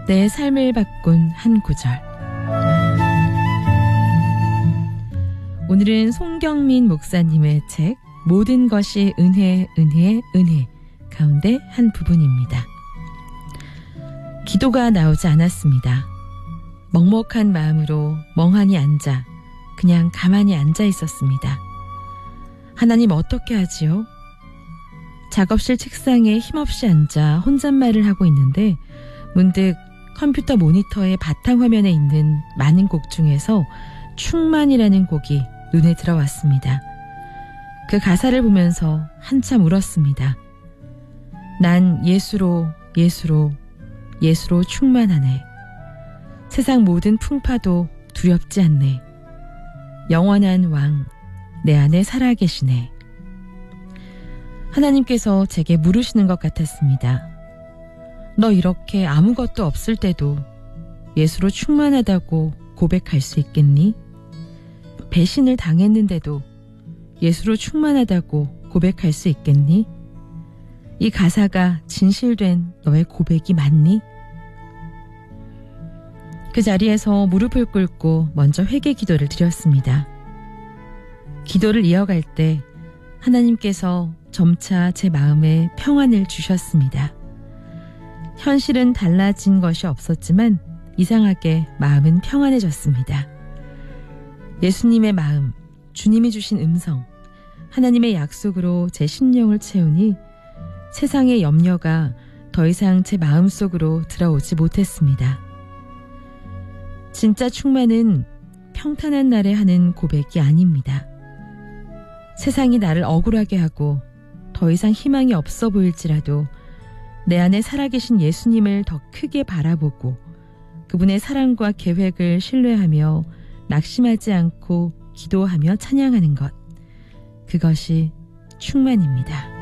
내 삶을 바꾼 한 구절. 오늘은 송경민 목사님의 책 모든 것이 은혜, 은혜, 은혜 가운데 한 부분입니다. 기도가 나오지 않았습니다. 먹먹한 마음으로 멍하니 앉아 그냥 가만히 앉아 있었습니다. 하나님 어떻게 하지요? 작업실 책상에 힘없이 앉아 혼잣말을 하고 있는데 문득 컴퓨터 모니터의 바탕화면에 있는 많은 곡 중에서 충만이라는 곡이 눈에 들어왔습니다. 그 가사를 보면서 한참 울었습니다. 난 예수로 충만하네. 세상 모든 풍파도 두렵지 않네. 영원한 왕, 내 안에 살아계시네. 하나님께서 제게 물으시는 것 같았습니다. 너 이렇게 아무것도 없을 때도 예수로 충만하다고 고백할 수 있겠니? 배신을 당했는데도 예수로 충만하다고 고백할 수 있겠니? 이 가사가 진실된 너의 고백이 맞니? 그 자리에서 무릎을 꿇고 먼저 회개 기도를 드렸습니다. 기도를 이어갈 때 하나님께서 점차 제 마음에 평안을 주셨습니다. 현실은 달라진 것이 없었지만 이상하게 마음은 평안해졌습니다. 예수님의 마음, 주님이 주신 음성, 하나님의 약속으로 제 심령을 채우니 세상의 염려가 더 이상 제 마음속으로 들어오지 못했습니다. 진짜 충만은 평탄한 날에 하는 고백이 아닙니다. 세상이 나를 억울하게 하고 더 이상 희망이 없어 보일지라도 내 안에 살아계신 예수님을 더 크게 바라보고 그분의 사랑과 계획을 신뢰하며 낙심하지 않고 기도하며 찬양하는 것, 그것이 충만입니다.